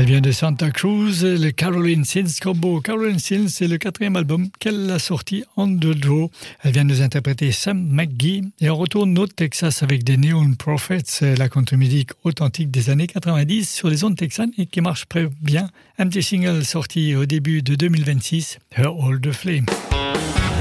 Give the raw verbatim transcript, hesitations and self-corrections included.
vient de Santa Cruz, le Caroline Sins Combo. Caroline Sins, c'est le quatrième album qu'elle a sorti on the draw. Elle vient de nous interpréter Sam McGee. Et on retourne au Texas avec des Neon Prophets, la contre-musique authentique des années quatre-vingt-dix sur les ondes texanes et qui marche très bien. Un petit single sorti au début de deux mille vingt-six, Her Old Flame.